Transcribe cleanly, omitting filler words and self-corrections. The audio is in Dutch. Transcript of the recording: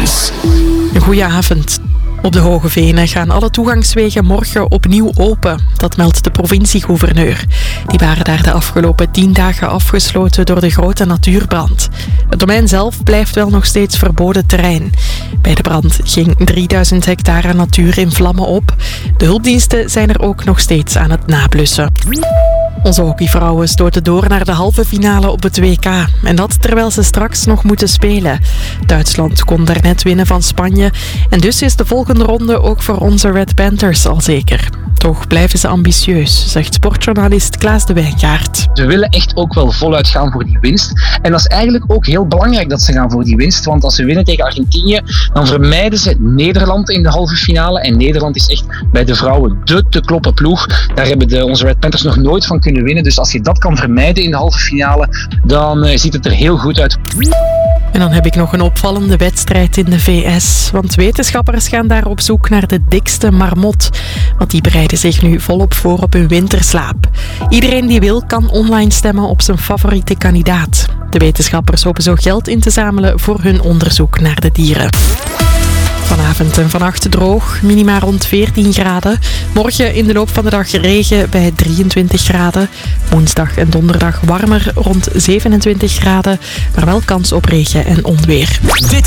Nieuws. Goedenavond. Op de Hoge Venen gaan alle toegangswegen morgen opnieuw open. Dat meldt de provincie-gouverneur. Die waren daar de afgelopen 10 dagen afgesloten door de grote natuurbrand. Het domein zelf blijft wel nog steeds verboden terrein. Bij de brand ging 3000 hectare natuur in vlammen op. De hulpdiensten zijn er ook nog steeds aan het nablussen. Onze hockeyvrouwen stoten door naar de halve finale op het WK. En dat terwijl ze straks nog moeten spelen. Duitsland kon daarnet winnen van Spanje. En dus is de volgende ronde ook voor onze Red Panthers al zeker. Toch blijven ze ambitieus, zegt sportjournalist Klaas de Wijngaard. Ze willen echt ook wel voluit gaan voor die winst. En dat is eigenlijk ook heel belangrijk dat ze gaan voor die winst. Want als ze winnen tegen Argentinië, dan vermijden ze Nederland in de halve finale. En Nederland is echt bij de vrouwen de te kloppen ploeg. Daar hebben onze Red Panthers nog nooit van kunnen winnen. Dus als je dat kan vermijden in de halve finale, dan ziet het er heel goed uit. En dan heb ik nog een opvallende wedstrijd in de VS. Want wetenschappers gaan daar op zoek naar de dikste marmot. Want die bereiden zich nu volop voor op hun winterslaap. Iedereen die wil kan online stemmen op zijn favoriete kandidaat. De wetenschappers hopen zo geld in te zamelen voor hun onderzoek naar de dieren. Vanavond en vannacht droog, minima rond 14 graden. Morgen in de loop van de dag regen bij 23 graden. Woensdag en donderdag warmer rond 27 graden. Maar wel kans op regen en onweer. Dit